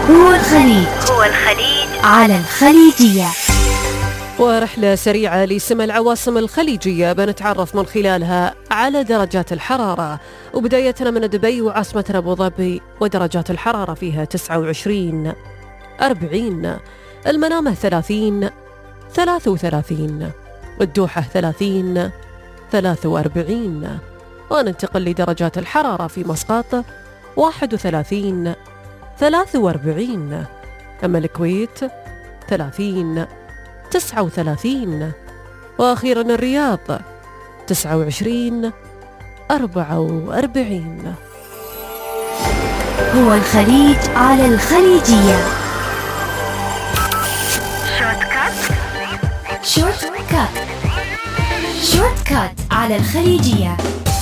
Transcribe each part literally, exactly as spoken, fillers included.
هو الخليج هو الخليج على الخليجية. ورحلة سريعة لسمى العواصم الخليجية بنتعرف من خلالها على درجات الحرارة، وبدايتنا من دبي وعاصمتنا أبو ظبي، ودرجات الحرارة فيها تسعة وعشرين أربعين، المنامة ثلاثين ثلاثة وثلاثين، الدوحة ثلاثين ثلاثة وأربعين. وننتقل لدرجات الحرارة في مسقط واحد وثلاثين ثلاثة وأربعين، أما الكويت ثلاثين تسعة وثلاثين، وأخيرا الرياض تسعة وعشرين أربعة وأربعين. هو الخليج على الخليجية. شورت كات شورت كات شورت كات على الخليجية.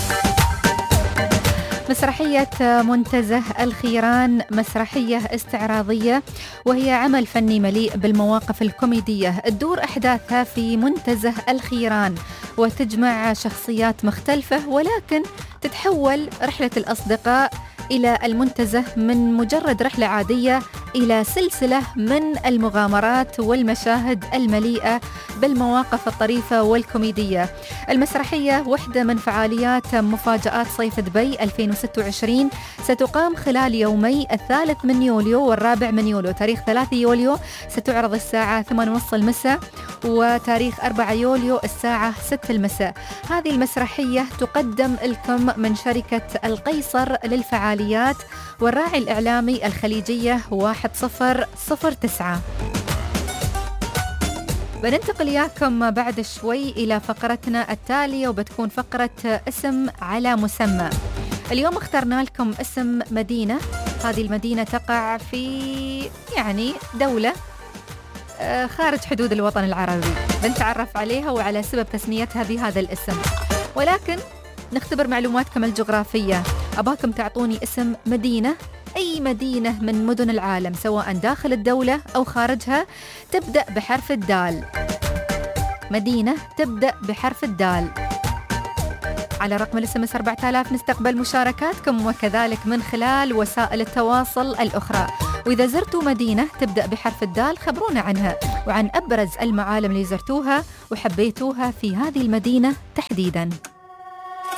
مسرحية منتزه الخيران مسرحية استعراضية، وهي عمل فني مليء بالمواقف الكوميدية تدور أحداثها في منتزه الخيران، وتجمع شخصيات مختلفة، ولكن تتحول رحلة الأصدقاء إلى المنتزه من مجرد رحلة عادية إلى سلسلة من المغامرات والمشاهد المليئة بالمواقف الطريفة والكوميدية. المسرحية واحدة من فعاليات مفاجآت صيف دبي ألفين وستة وعشرين، ستقام خلال يومي الثالث من يوليو والرابع من يوليو. تاريخ ثلاثة يوليو ستعرض الساعة ثمانية ونصف المساء، وتاريخ أربعة يوليو الساعة ستة المساء. هذه المسرحية تقدم لكم من شركة القيصر للفعاليات والراعي الإعلامي الخليجية واحد صفر صفر تسعة. بننتقل إياكم بعد شوي إلى فقرتنا التالية، وبتكون فقرة اسم على مسمى. اليوم اخترنا لكم اسم مدينة. هذه المدينة تقع في يعني دولة خارج حدود الوطن العربي، بنتعرف عليها وعلى سبب تسميتها بهذا الاسم، ولكن نختبر معلوماتكم الجغرافية. أباكم تعطوني اسم مدينة، أي مدينة من مدن العالم سواء داخل الدولة أو خارجها تبدأ بحرف الدال. مدينة تبدأ بحرف الدال. على رقم الاس ام اس أربعة آلاف نستقبل مشاركاتكم، وكذلك من خلال وسائل التواصل الأخرى. وإذا زرتوا مدينة تبدأ بحرف الدال خبرونا عنها وعن أبرز المعالم اللي زرتوها وحبيتوها في هذه المدينة تحديداً.